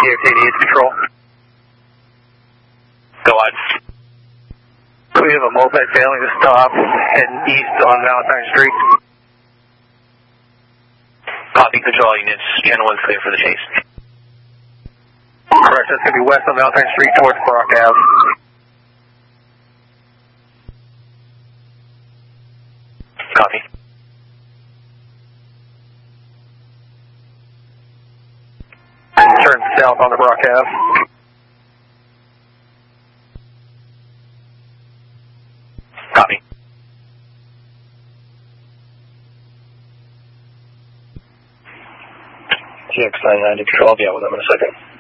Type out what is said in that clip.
GX88 control. Go on. We have a moped failing to stop heading east on Valentine Street. Copy, control units. Channel 1's clear for the chase. Correct, that's going to be west on Valentine Street towards Brock Ave. Copy. Turn south on the Brock Ave. Copy. GX99 control, I'll be out with them in a second.